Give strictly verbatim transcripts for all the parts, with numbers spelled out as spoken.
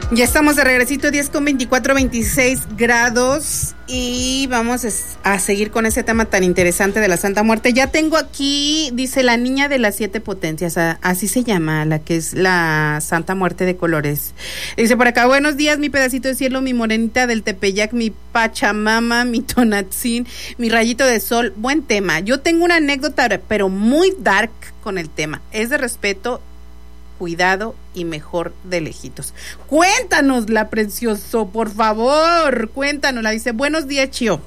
Ya estamos de regresito, diez con veinticuatro, veintiséis grados, y vamos a seguir con ese tema tan interesante de la Santa Muerte. Ya tengo aquí, dice, la niña de las siete potencias, así se llama, la que es la Santa Muerte de colores. Dice por acá: buenos días, mi pedacito de cielo, mi morenita del Tepeyac, mi Pachamama, mi Tonatzin, mi rayito de sol. Buen tema. Yo tengo una anécdota, pero muy dark con el tema. Es de respeto, cuidado y mejor de lejitos. Cuéntanosla, precioso, por favor, cuéntanosla. Dice: buenos días, Chio.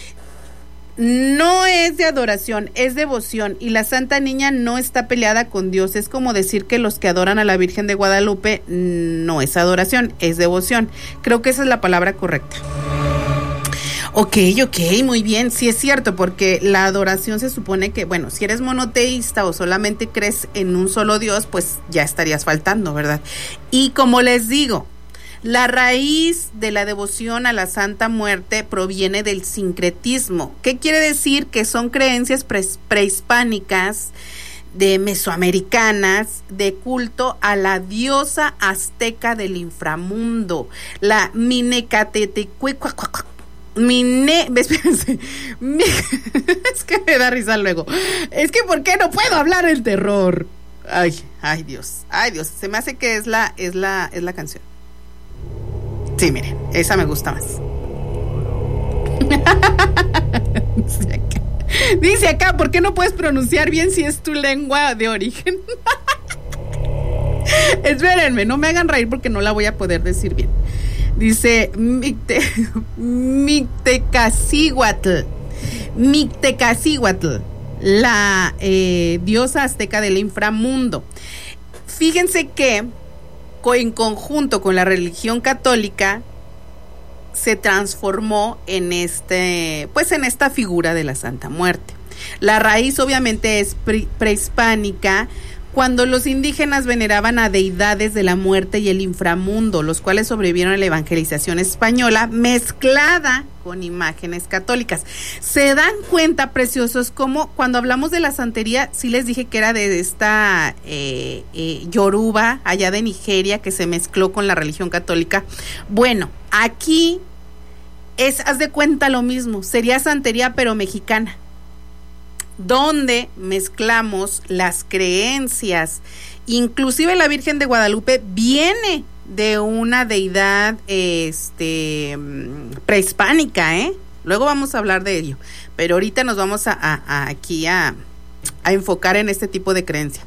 No es de adoración, es devoción, y la Santa Niña no está peleada con Dios. Es como decir que los que adoran a la Virgen de Guadalupe no es adoración, es devoción. Creo que esa es la palabra correcta. Ok, ok, muy bien, sí es cierto, porque la adoración se supone que, bueno, si eres monoteísta o solamente crees en un solo Dios, pues ya estarías faltando, ¿verdad? Y como les digo, la raíz de la devoción a la Santa Muerte proviene del sincretismo. ¿Qué quiere decir? Que son creencias pre- prehispánicas, de mesoamericanas, de culto a la diosa azteca del inframundo, la Minecatetecuicuacuac. Mine, espérense, mi, es que me da risa luego. Es que ¿por qué no puedo hablar el terror? Ay, ay Dios, ay Dios, se me hace que es la, es la, es la canción. Sí, miren, esa me gusta más. Dice acá, dice acá, ¿por qué no puedes pronunciar bien si es tu lengua de origen? Espérenme, no me hagan reír porque no la voy a poder decir bien. Dice Micte, Mictecacihuatl, Mictecacihuatl, la eh, diosa azteca del inframundo. Fíjense que en conjunto con la religión católica se transformó en este, pues en esta figura de la Santa Muerte. La raíz obviamente es pre- prehispánica, cuando los indígenas veneraban a deidades de la muerte y el inframundo, los cuales sobrevivieron a la evangelización española mezclada con imágenes católicas. ¿Se dan cuenta, preciosos, cómo cuando hablamos de la santería, sí les dije que era de esta eh, eh, Yoruba, allá de Nigeria, que se mezcló con la religión católica? Bueno, aquí es, haz de cuenta lo mismo, sería santería pero mexicana, donde mezclamos las creencias. Inclusive la Virgen de Guadalupe viene de una deidad este prehispánica, ¿eh? Luego vamos a hablar de ello, pero ahorita nos vamos a, a, a aquí a, a enfocar en este tipo de creencia.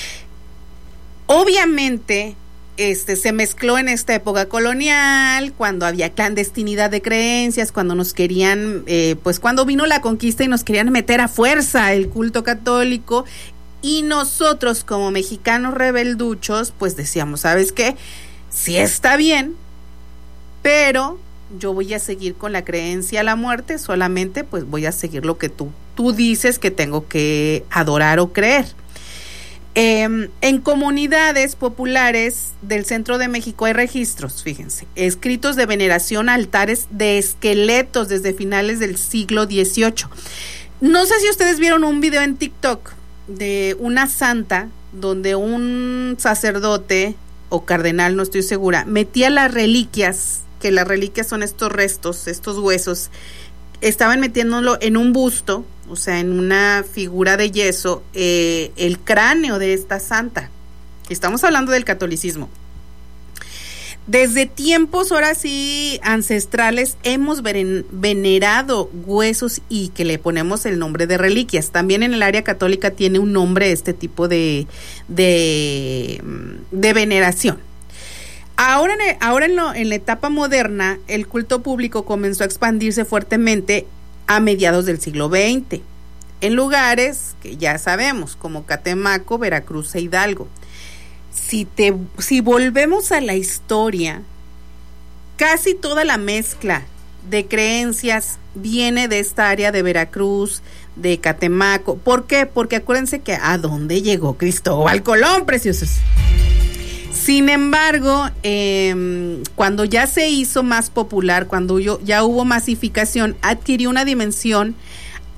Obviamente Este, se mezcló en esta época colonial, cuando había clandestinidad de creencias, cuando nos querían, eh, pues cuando vino la conquista y nos querían meter a fuerza el culto católico, y nosotros como mexicanos rebelduchos, pues decíamos, ¿sabes qué? Sí está bien, pero yo voy a seguir con la creencia a la muerte, solamente pues voy a seguir lo que tú, tú dices que tengo que adorar o creer. Eh, en comunidades populares del centro de México hay registros, fíjense, escritos de veneración a altares de esqueletos desde finales del siglo dieciocho. No sé si ustedes vieron un video en TikTok de una santa donde un sacerdote o cardenal, no estoy segura, metía las reliquias, que las reliquias son estos restos, estos huesos, estaban metiéndolo en un busto, o sea, en una figura de yeso, eh, el cráneo de esta santa. Estamos hablando del catolicismo. Desde tiempos, ahora sí, ancestrales, hemos venerado huesos y que le ponemos el nombre de reliquias. También en el área católica tiene un nombre este tipo de, de, de veneración. Ahora, en, el, ahora en, lo, en la etapa moderna, el culto público comenzó a expandirse fuertemente a mediados del siglo veinte, en lugares que ya sabemos, como Catemaco, Veracruz e Hidalgo. Si, te, si volvemos a la historia, casi toda la mezcla de creencias viene de esta área de Veracruz, de Catemaco. ¿Por qué? Porque acuérdense que ¿a dónde llegó Cristóbal Colón, preciosos? Sin embargo, eh, cuando ya se hizo más popular, cuando yo, ya hubo masificación, adquirió una dimensión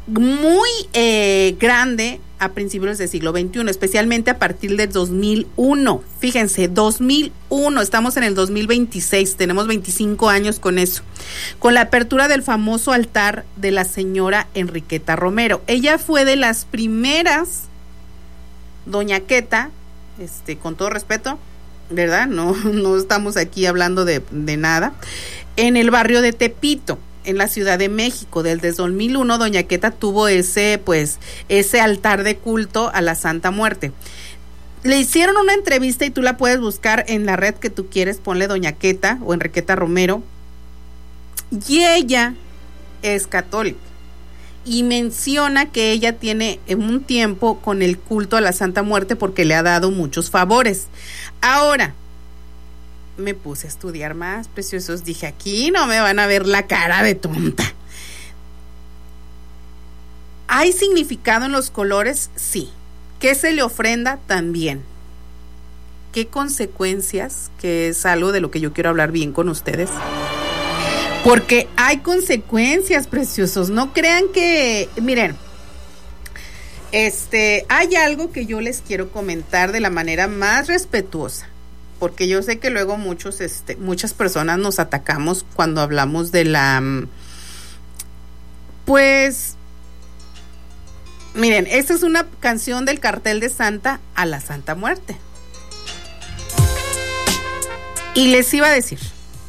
muy eh, grande a principios del siglo veintiuno, especialmente a partir del dos mil uno. Fíjense, dos mil uno, estamos en el dos mil veintiséis, tenemos veinticinco años con eso, con la apertura del famoso altar de la señora Enriqueta Romero. Ella fue de las primeras, doña Queta, este, con todo respeto, ¿verdad? No, no estamos aquí hablando de, de nada, en el barrio de Tepito, en la Ciudad de México. Desde dos mil uno, doña Queta tuvo ese, pues, ese altar de culto a la Santa Muerte. Le hicieron una entrevista y tú la puedes buscar en la red que tú quieres, ponle doña Queta o Enriqueta Romero, y ella es católica y menciona que ella tiene un tiempo con el culto a la Santa Muerte porque le ha dado muchos favores. Ahora, me puse a estudiar más, preciosos. Dije, aquí no me van a ver la cara de tonta. ¿Hay significado en los colores? Sí. ¿Qué se le ofrenda? También. ¿Qué consecuencias? Que es algo de lo que yo quiero hablar bien con ustedes. Porque hay consecuencias, preciosos. No crean que... Miren, este, hay algo que yo les quiero comentar de la manera más respetuosa. Porque yo sé que luego muchos, este, muchas personas nos atacamos cuando hablamos de la, pues, miren, esta es una canción del Cartel de Santa a la Santa Muerte. Y les iba a decir,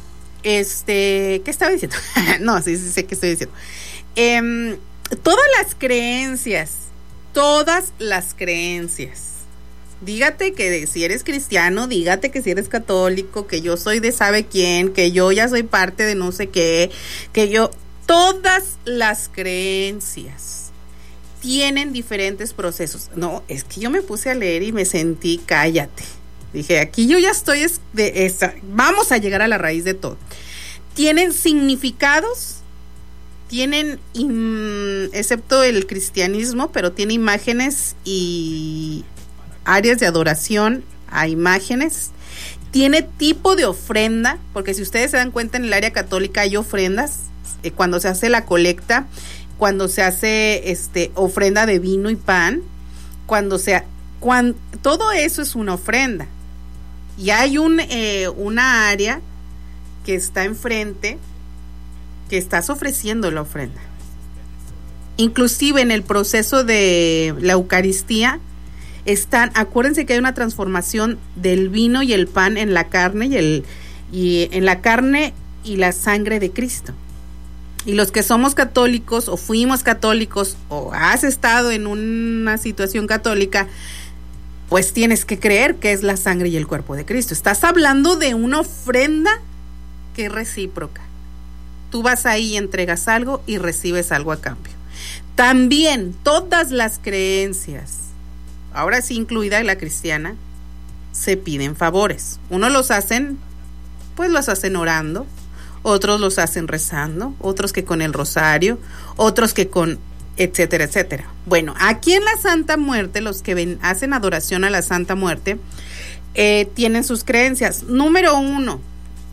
este, ¿qué estaba diciendo? No, sí, sí sé qué estoy diciendo. Eh, todas las creencias, todas las creencias, dígate que si eres cristiano, dígate que si eres católico, que yo soy de sabe quién, que yo ya soy parte de no sé qué, que yo... Todas las creencias tienen diferentes procesos. No, es que yo me puse a leer y me sentí, cállate. Dije, aquí yo ya estoy de esa. Vamos a llegar a la raíz de todo. Tienen significados, tienen, im, excepto el cristianismo, pero tiene imágenes y... áreas de adoración a imágenes, tiene tipo de ofrenda, porque si ustedes se dan cuenta en el área católica hay ofrendas, eh, cuando se hace la colecta, cuando se hace este ofrenda de vino y pan, cuando se cuando, todo eso es una ofrenda, y hay un eh, una área que está enfrente que estás ofreciendo la ofrenda. Inclusive en el proceso de la Eucaristía están, acuérdense que hay una transformación del vino y el pan en la carne y el y en la carne y la sangre de Cristo. Y los que somos católicos o fuimos católicos o has estado en una situación católica, pues tienes que creer que es la sangre y el cuerpo de Cristo. Estás hablando de una ofrenda que es recíproca. Tú vas ahí y entregas algo y recibes algo a cambio. También todas las creencias, ahora sí incluida la cristiana, se piden favores. Unos los hacen, pues los hacen orando, otros los hacen rezando, otros que con el rosario, otros que con etcétera, etcétera. Bueno, aquí en la Santa Muerte, los que ven, hacen adoración a la Santa Muerte, eh, tienen sus creencias. Número uno,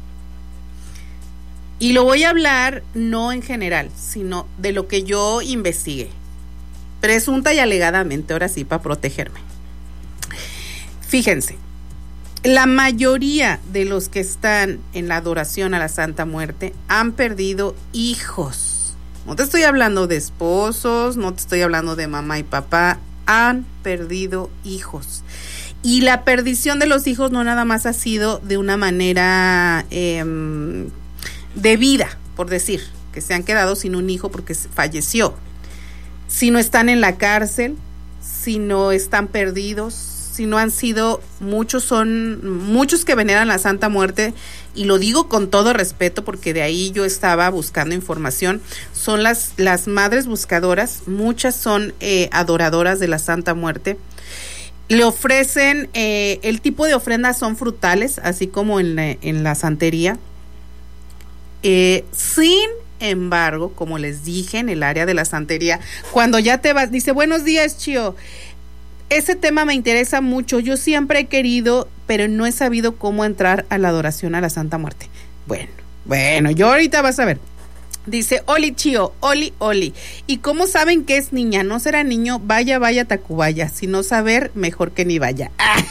y lo voy a hablar no en general, sino de lo que yo investigué. Presunta y alegadamente, ahora sí, para protegerme. Fíjense, la mayoría de los que están en la adoración a la Santa Muerte han perdido hijos. No te estoy hablando de esposos, no te estoy hablando de mamá y papá, han perdido hijos. Y la perdición de los hijos no nada más ha sido de una manera eh, de vida, por decir, que se han quedado sin un hijo porque falleció. Si no están en la cárcel, si no están perdidos, si no han sido, muchos son, muchos que veneran la Santa Muerte, y lo digo con todo respeto porque de ahí yo estaba buscando información, son las, las madres buscadoras, muchas son eh, adoradoras de la Santa Muerte. Le ofrecen, eh, el tipo de ofrendas son frutales, así como en la, en la santería. Eh, sin embargo, como les dije, en el área de la santería, cuando ya te vas, dice, buenos días, Chio, ese tema me interesa mucho, yo siempre he querido, pero no he sabido cómo entrar a la adoración a la Santa Muerte. Bueno, bueno, yo ahorita vas a ver. Dice, Oli Chío, Oli, Oli. ¿Y cómo saben que es niña? No será niño, vaya, vaya, Tacubaya. Si no saber, mejor que ni vaya.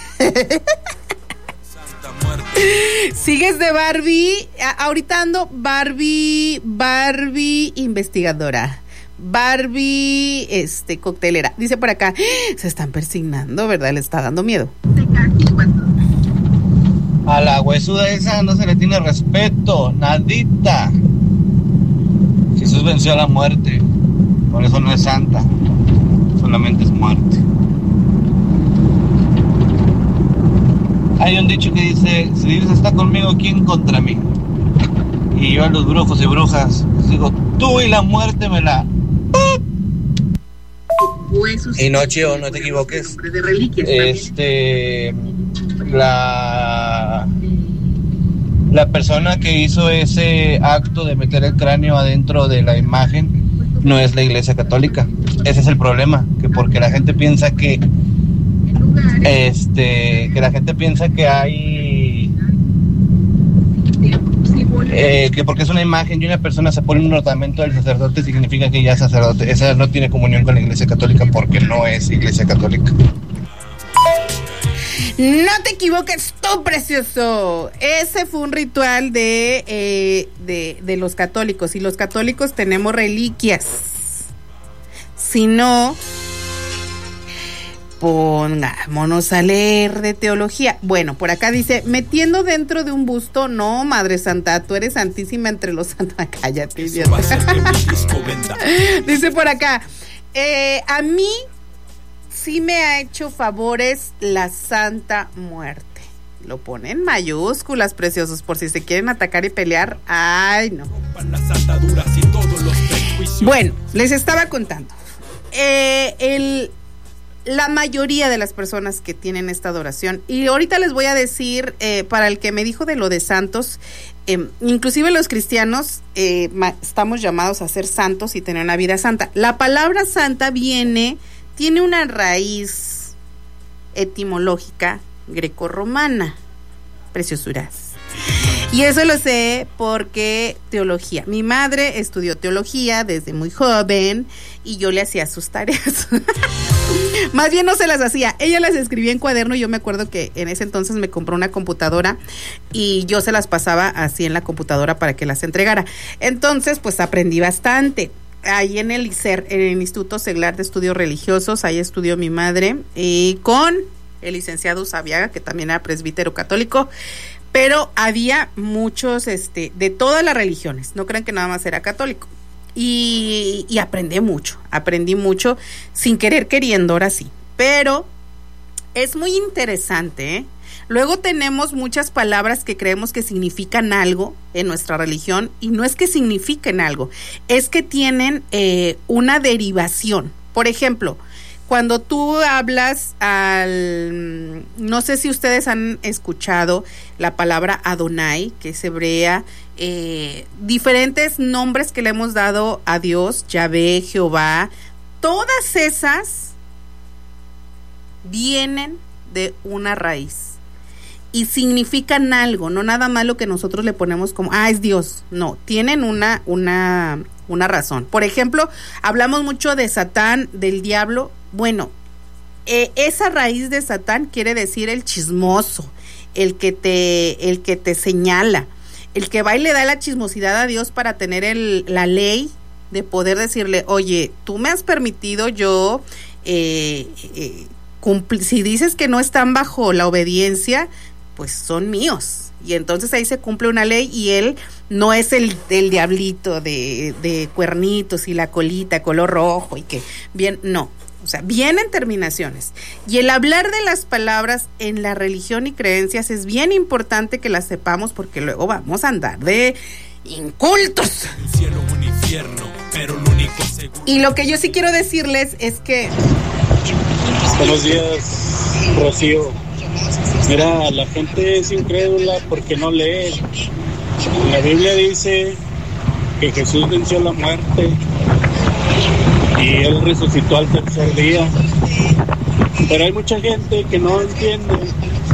Sigues de Barbie. A- ahorita ando Barbie, Barbie investigadora. Barbie, este, coctelera. Dice por acá, se están persignando, ¿verdad? Le está dando miedo. A la huesuda esa no se le tiene respeto, nadita. Jesús venció a la muerte, por eso no es santa, solamente es muerte. Hay un dicho que dice, si Dios está conmigo, ¿quién contra mí? Y yo a los brujos y brujas digo, tú y la muerte me la... Y no, Chío, no te equivoques. Este... La... La persona que hizo ese acto de meter el cráneo adentro de la imagen no es la Iglesia Católica. Ese es el problema, que porque la gente piensa que este que la gente piensa que hay eh, que porque es una imagen y una persona se pone un ornamento del sacerdote significa que ya es sacerdote. Esa no tiene comunión con la Iglesia Católica porque no es Iglesia Católica. No te equivoques tú, precioso. Ese fue un ritual de, eh, de, de los católicos. Y los católicos tenemos reliquias. Si no, pongámonos a leer de teología. Bueno, por acá dice, metiendo dentro de un busto, no, Madre Santa, tú eres santísima entre los santos. Cállate, idiota. Dice por acá, eh, a mí sí me ha hecho favores la Santa Muerte. Lo pone en mayúsculas, preciosos, por si se quieren atacar y pelear. Ay, no. Bueno, les estaba contando. Eh, el, la mayoría de las personas que tienen esta adoración, y ahorita les voy a decir, eh, para el que me dijo de lo de santos, eh, inclusive los cristianos eh, ma- estamos llamados a ser santos y tener una vida santa. La palabra santa viene... tiene una raíz etimológica grecorromana, preciosuras. Y eso lo sé porque teología. Mi madre estudió teología desde muy joven y yo le hacía sus tareas. Más bien no se las hacía, ella las escribía en cuaderno y yo me acuerdo que en ese entonces me compró una computadora y yo se las pasaba así en la computadora para que las entregara. Entonces, pues aprendí bastante. Ahí en el I C E R, en el Instituto Seglar de Estudios Religiosos, ahí estudió mi madre, y con el licenciado Usabiaga, que también era presbítero católico, pero había muchos, este, de todas las religiones, no crean que nada más era católico, y, y aprendí mucho, aprendí mucho, sin querer queriendo, ahora sí, pero es muy interesante, ¿eh? Luego tenemos muchas palabras que creemos que significan algo en nuestra religión y no es que signifiquen algo, es que tienen eh, una derivación. Por ejemplo, cuando tú hablas al... No sé si ustedes han escuchado la palabra Adonai, que es hebrea, eh, diferentes nombres que le hemos dado a Dios, Yahvé, Jehová, todas esas vienen de una raíz. Y significan algo, no nada más lo que nosotros le ponemos como, ah, es Dios. No, tienen una, una, una razón. Por ejemplo, hablamos mucho de Satán, del diablo. Bueno, eh, esa raíz de Satán quiere decir el chismoso, el que te, el que te señala, el que va y le da la chismosidad a Dios para tener el, la ley de poder decirle, oye, tú me has permitido yo, eh, eh, cumplir, si dices que no están bajo la obediencia, pues son míos. Y entonces ahí se cumple una ley y él no es el, el diablito de, de cuernitos y la colita color rojo y que bien, no. O sea, vienen terminaciones. Y el hablar de las palabras en la religión y creencias es bien importante que las sepamos porque luego vamos a andar de incultos. Y lo que yo sí quiero decirles es que... Buenos días, Rocío. Mira, la gente es incrédula porque no lee. La Biblia dice que Jesús venció la muerte y Él resucitó al tercer día. Pero hay mucha gente que no entiende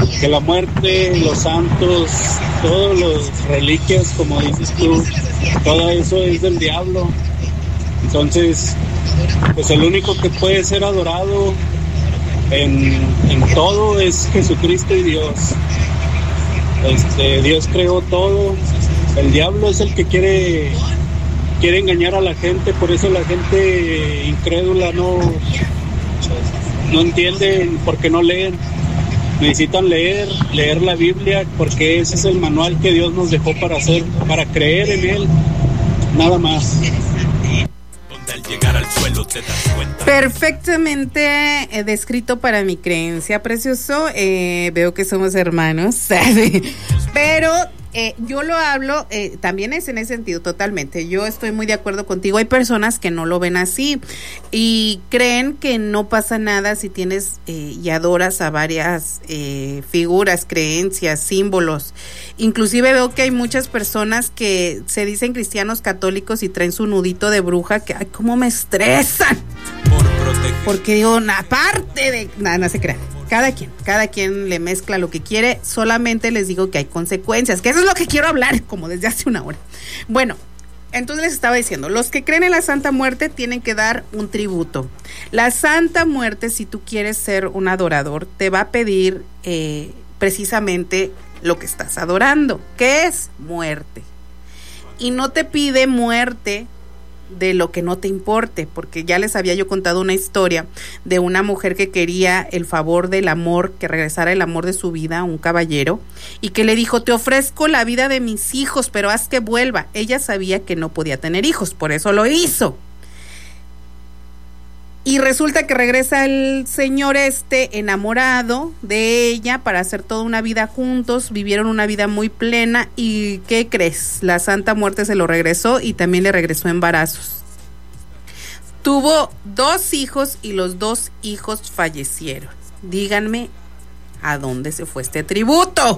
que la muerte, los santos, todos los reliquias, como dices tú, todo eso es del diablo. Entonces, pues el único que puede ser adorado en, en todo es Jesucristo y Dios. Este, Dios creó todo. El diablo es el que quiere, quiere engañar a la gente, por eso la gente incrédula no, no entiende, porque no leen. Necesitan leer, leer la Biblia, porque ese es el manual que Dios nos dejó para hacer, para creer en Él, nada más. Llegar al suelo te das cuenta. Perfectamente eh, descrito para mi creencia, precioso. Eh, veo que somos hermanos, pero eh, yo lo hablo, eh, también es en ese sentido totalmente. Yo estoy muy de acuerdo contigo. Hay personas que no lo ven así y creen que no pasa nada si tienes eh, y adoras a varias eh, figuras, creencias, símbolos. Inclusive veo que hay muchas personas que se dicen cristianos católicos y traen su nudito de bruja, que ay, cómo me estresan. Por proteger. Porque digo, aparte de nada, no se crean. Cada quien, cada quien le mezcla lo que quiere. Solamente les digo que hay consecuencias, que eso es lo que quiero hablar, como desde hace una hora. Bueno, entonces les estaba diciendo, los que creen en la Santa Muerte tienen que dar un tributo. La Santa Muerte, si tú quieres ser un adorador, te va a pedir eh, precisamente lo que estás adorando, que es muerte. Y no te pide muerte de lo que no te importe, porque ya les había yo contado una historia de una mujer que quería el favor del amor, que regresara el amor de su vida a un caballero, y que le dijo, te ofrezco la vida de mis hijos, pero haz que vuelva. Ella sabía que no podía tener hijos, por eso lo hizo. Y resulta que regresa el señor este enamorado de ella para hacer toda una vida juntos, vivieron una vida muy plena y ¿qué crees? La Santa Muerte se lo regresó y también le regresó embarazos. Tuvo dos hijos y los dos hijos fallecieron. Díganme, ¿a dónde se fue este tributo?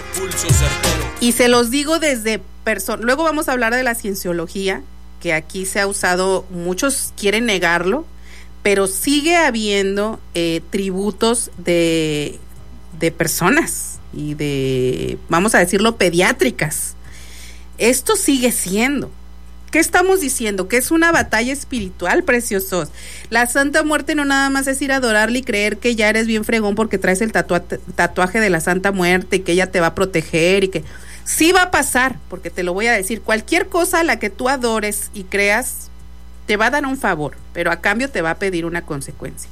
Y se los digo desde persona. Luego vamos a hablar de la cienciología, que aquí se ha usado, muchos quieren negarlo, pero sigue habiendo eh, tributos de, de personas y de, vamos a decirlo, pediátricas. Esto sigue siendo. ¿Qué estamos diciendo? Que es una batalla espiritual, preciosos. La Santa Muerte no nada más es ir a adorarle y creer que ya eres bien fregón porque traes el tatua- tatuaje de la Santa Muerte y que ella te va a proteger y que sí va a pasar, porque te lo voy a decir, cualquier cosa a la que tú adores y creas te va a dar un favor, pero a cambio te va a pedir una consecuencia.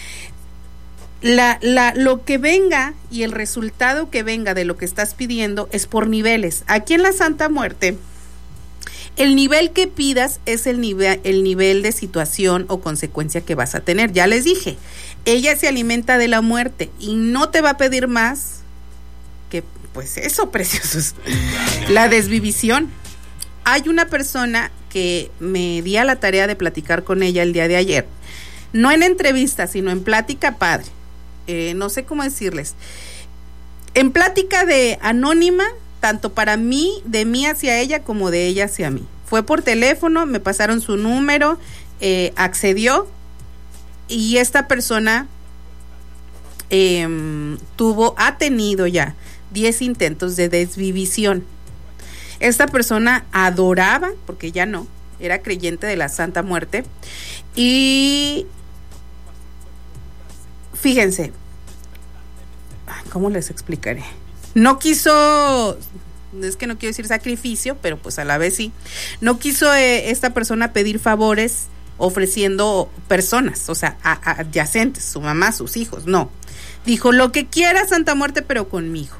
La, la, lo que venga y el resultado que venga de lo que estás pidiendo es por niveles. Aquí en la Santa Muerte, el nivel que pidas es el nivel, el nivel de situación o consecuencia que vas a tener. Ya les dije, ella se alimenta de la muerte y no te va a pedir más que, pues eso, preciosos, la desvivisión. Hay una persona que me di a la tarea de platicar con ella el día de ayer, no en entrevista, sino en plática padre, eh, no sé cómo decirles, en plática de anónima, tanto para mí, de mí hacia ella, como de ella hacia mí. Fue por teléfono, me pasaron su número, eh, accedió, y esta persona eh, tuvo, ha tenido ya diez intentos de desvivisión. Esta persona adoraba, porque ya no, era creyente de la Santa Muerte. Y fíjense, ¿cómo les explicaré? No quiso, es que no quiero decir sacrificio, pero pues a la vez sí. No quiso eh, esta persona pedir favores ofreciendo personas, o sea, a, a adyacentes, su mamá, sus hijos, no. Dijo, lo que quiera Santa Muerte, pero conmigo.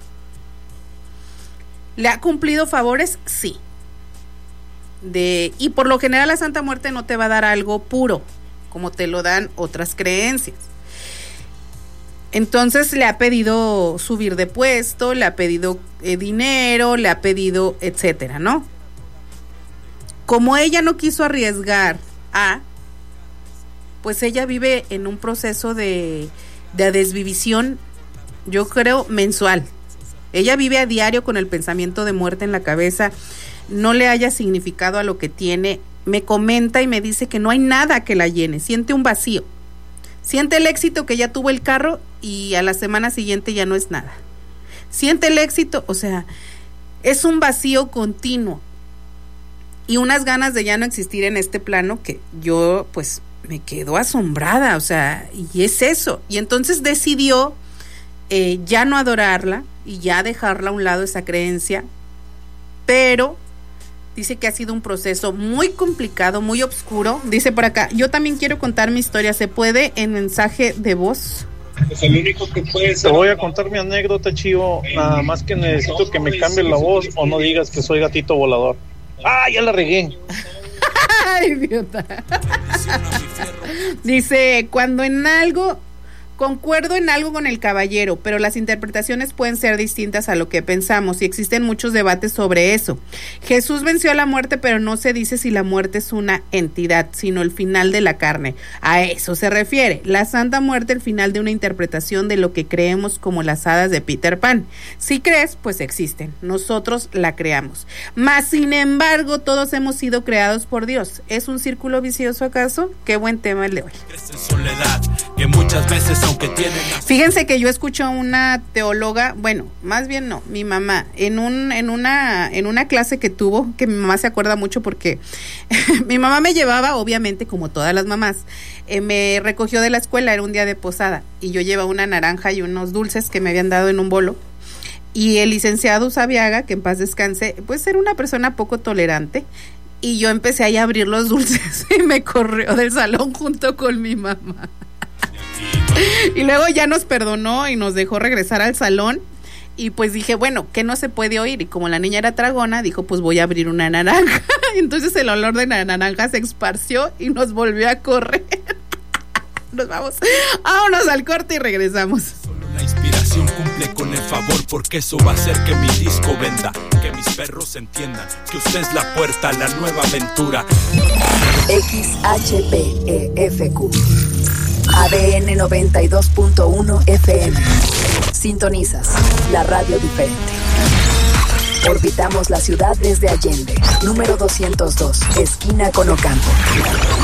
¿Le ha cumplido favores? Sí. De, y por lo general la Santa Muerte no te va a dar algo puro, como te lo dan otras creencias. Entonces le ha pedido subir de puesto, le ha pedido eh, dinero, le ha pedido etcétera, ¿no? Como ella no quiso arriesgar a, pues ella vive en un proceso de, de desvivisión, yo creo, mensual. Ella vive a diario con el pensamiento de muerte en la cabeza, no le haya significado a lo que tiene. Me comenta y me dice que no hay nada que la llene, siente un vacío, Siente el éxito que ya tuvo el carro y a la semana siguiente ya no es nada. Siente el éxito, o sea, es un vacío continuo y unas ganas de ya no existir en este plano que yo pues me quedo asombrada, o sea, y es eso. Y entonces decidió eh, ya no adorarla y ya dejarla a un lado esa creencia, pero dice que ha sido un proceso muy complicado, muy oscuro. Dice por acá, yo también quiero contar mi historia, ¿se puede en mensaje de voz? Es el único que puede ser. Te voy a contar mi anécdota, Chivo, nada más que necesito que me cambie la voz o no digas que soy gatito volador. ¡Ah, ya la regué! ¡Ay, idiota! Dice, cuando en algo, concuerdo en algo con el caballero, pero las interpretaciones pueden ser distintas a lo que pensamos y existen muchos debates sobre eso. Jesús venció a la muerte, pero no se dice si la muerte es una entidad, sino el final de la carne. A eso se refiere. La Santa Muerte, el final de una interpretación de lo que creemos como las hadas de Peter Pan. Si crees, pues existen. Nosotros la creamos. Mas, sin embargo, todos hemos sido creados por Dios. ¿Es un círculo vicioso acaso? Qué buen tema el de hoy. Soledad, que muchas veces aunque tienen... Fíjense que yo escucho a una teóloga, bueno, más bien no, mi mamá, en un en una en una clase que tuvo, que mi mamá se acuerda mucho porque mi mamá me llevaba, obviamente, como todas las mamás, eh, me recogió de la escuela, era un día de posada, y yo llevaba una naranja y unos dulces que me habían dado en un bolo, y el licenciado Usabiaga, que en paz descanse, pues era una persona poco tolerante, y yo empecé ahí a abrir los dulces y me corrió del salón junto con mi mamá. Y luego ya nos perdonó y nos dejó regresar al salón. Y pues dije, bueno, que no se puede oír. Y como la niña era tragona, dijo, pues voy a abrir una naranja. Y entonces el olor de la naranja se esparció y nos volvió a correr. Nos vamos, vámonos al corte y regresamos. Solo la inspiración cumple con el favor, porque eso va a hacer que mi disco venda, que mis perros entiendan que usted es la puerta a la nueva aventura. X H P E F Q A D N noventa y dos punto uno F M. Sintonizas la radio diferente. Orbitamos la ciudad desde Allende, número doscientos dos, esquina con Ocampo.